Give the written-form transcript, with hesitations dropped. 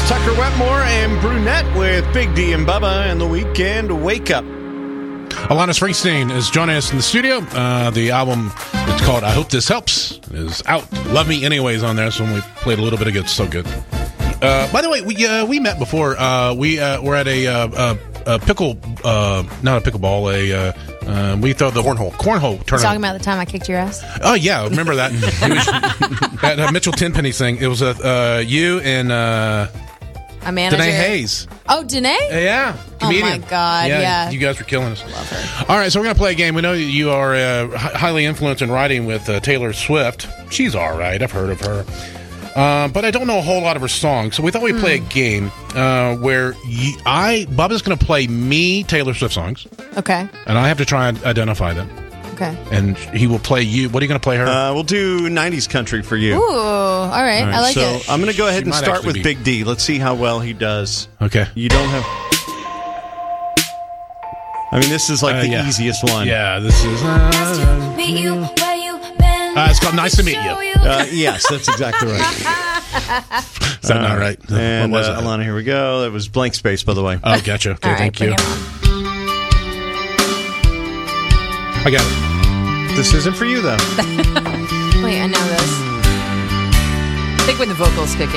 Tucker Wetmore and Brunette with Big D and Bubba and the Weekend Wake Up. Alanis Springsteen is joining us in the studio. The album, it's called I Hope This Helps, is out. Love Me Anyways on there, so when we played a little bit of it, it's so good. By the way, we met before. We were at a pickle, not a pickleball, we throw the cornhole tournament. Talking about the time I kicked your ass? Oh, yeah, remember that. It was at Mitchell Tenpenny thing. It was you and a manager. Danae Hayes. Oh, Danae? Yeah, comedian. Oh, my God, yeah. You guys were killing us. Love her. All right, so we're going to play a game. We know you are highly influenced in writing with Taylor Swift. She's all right. I've heard of her. But I don't know a whole lot of her songs. So we thought we'd play a game where Bubba's going to play me Taylor Swift songs. Okay. And I have to try and identify them. Okay. And he will play you. What are you going to play her? We'll do 90s country for you. Ooh, all right. I like it. So I'm going to go ahead and might start actually with be- Big D. Let's see how well he does. Okay. You don't have... I mean, this is like the yeah. easiest one. Yeah, this is... it's called Nice to Meet You. Yes, that's exactly right. Is that not right? And What was it? Alana, here we go. That was Blank Space, by the way. Oh, gotcha. Okay, All right, thank you. bring it on. I got it. This isn't for you, though. Wait, I know this. I think when the vocals kick in.